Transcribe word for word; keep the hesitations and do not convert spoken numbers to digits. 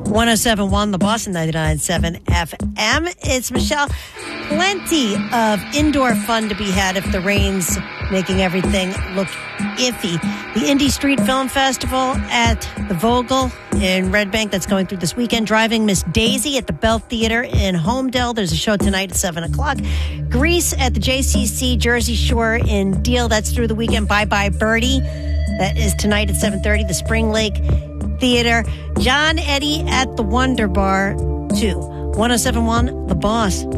one oh seven point one, the Boston ninety-nine point seven F M. It's Michelle. Plenty of indoor fun to be had if the rain's making everything look iffy. The Indie Street Film Festival at the Vogel in Red Bank, that's going through this weekend. Driving Miss Daisy at the Bell Theater in Homedale. There's a show tonight at seven o'clock. Grease at the J C C Jersey Shore in Deal. That's through the weekend. Bye Bye Birdie. That is tonight at seven thirty. The Spring Lake Theater. John Eddie at the Wonder Bar, too. one oh seven point one, The Boss.